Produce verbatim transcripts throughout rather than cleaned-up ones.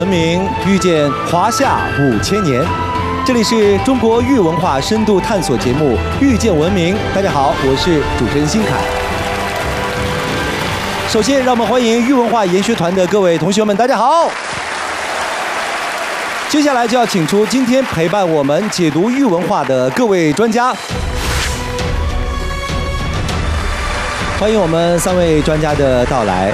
文明遇见华夏五千年，这里是中国玉文化深度探索节目《遇见文明》。大家好，我是主持人辛凯。首先，让我们欢迎玉文化研学团的各位同学们，大家好。接下来就要请出今天陪伴我们解读玉文化的各位专家。欢迎我们三位专家的到来。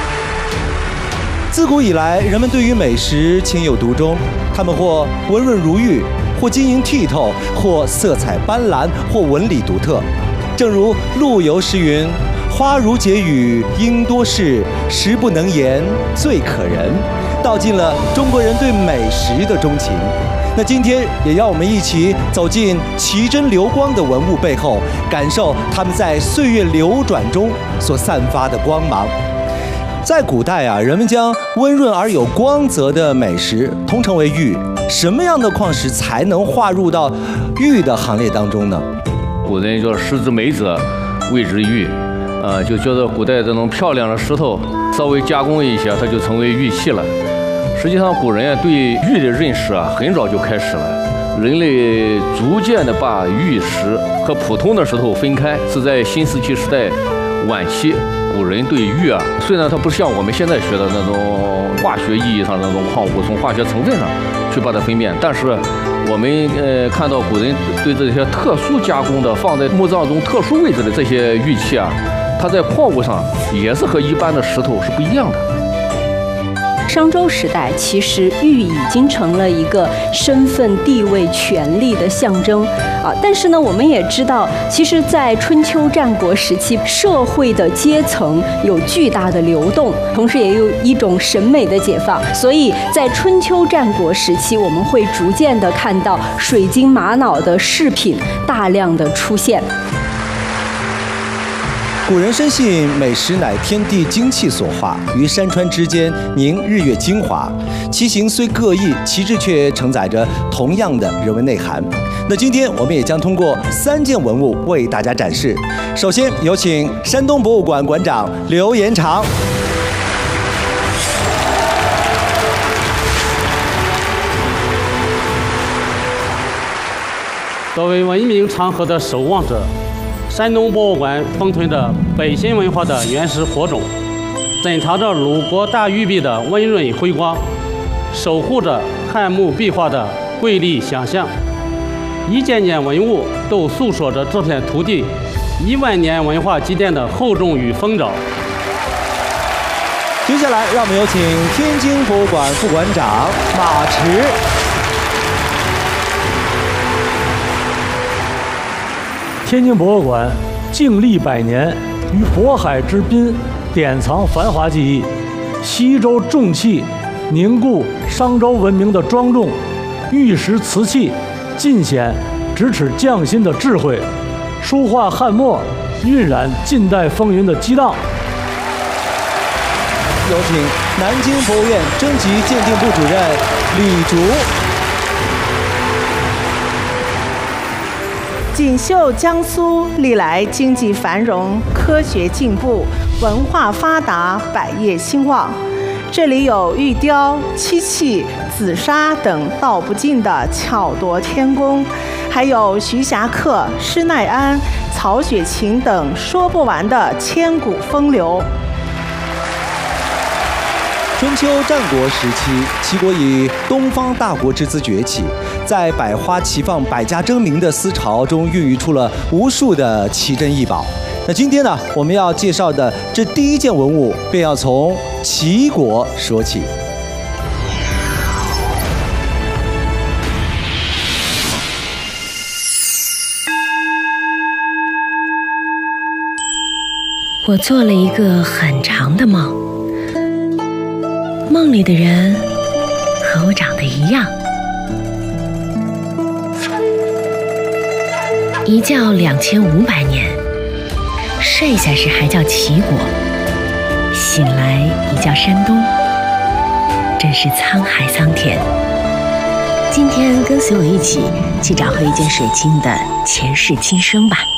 自古以来，人们对于美食情有独钟，他们或温润如玉，或晶莹剔透，或色彩斑斓，或纹理独特。正如陆游诗云：“花如解语，应多事；食不能言，最可人。”道尽了中国人对美食的钟情。那今天也让我们一起走进奇珍流光的文物背后，感受它们在岁月流转中所散发的光芒。在古代啊，人们将温润而有光泽的美食通称为玉。什么样的矿石才能划入到玉的行列当中呢？ 古人叫食之美者，谓之玉。呃，就觉得古代这种漂亮的石头，稍微加工一些，它就成为玉器了。实际上，古人对玉的认识啊，很早就开始了。人类逐渐的把玉石和普通的石头分开，是在新石器时代晚期。古人对玉啊，虽然它不像我们现在学的那种化学意义上的那种矿物，从化学成分上去把它分辨，但是我们呃看到古人对这些特殊加工的放在墓葬中特殊位置的这些玉器啊，它在矿物上也是和一般的石头是不一样的。 商周时代，其实玉已经成了一个身份、地位、权力的象征啊。但是呢，我们也知道，其实，在春秋战国时期，社会的阶层有巨大的流动，同时也有一种审美的解放。所以在春秋战国时期，我们会逐渐的看到水晶玛瑙的饰品大量的出现。 古人深信美食乃天地精气所化，于山川之间凝日月精华。其形虽各异，其质却承载着同样的人文内涵。那今天我们也将通过三件文物为大家展示。首先有请山东博物馆馆长刘延长。 作为文明长河的守望者，山东博物馆封存着北新文化的原始火种，珍藏着鲁国大玉璧的温润辉光，守护着汉墓壁画的瑰丽想象。一件件文物都诉说着这片土地一万年文化积淀的厚重与丰饶。 接下来，让我们有请天津博物馆副馆长马驰。 天津博物馆静立百年，于渤海之滨典藏繁华技艺，西周重器凝固商周文明的庄重，玉石瓷器尽显咫尺匠心的智慧，书画汉墨晕染近代风云的激荡。 有请南京博物院征集鉴定部主任李竹。 锦绣江苏历来经济繁荣，科学进步，文化发达，百业兴旺。这里有玉雕、漆器、紫砂等道不尽的巧夺天工，还有徐霞客、施耐庵、曹雪芹等说不完的千古风流。 春秋战国时期，齐国以东方大国之姿崛起，在百花齐放、百家争鸣的思潮中，孕育出了无数的奇珍异宝。那今天呢，我们要介绍的这第一件文物，便要从齐国说起。 我做了一个很长的梦。梦里的人和我长得一样，一觉两千五百年，睡下时还叫齐国，醒来一叫山东，真是沧海桑田。今天跟随我一起去找回一件水晶的前世今生吧。